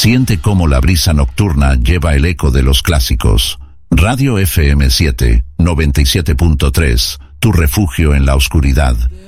Siente cómo la brisa nocturna lleva el eco de los clásicos. Radio FM 7, 97.3, tu refugio en la oscuridad.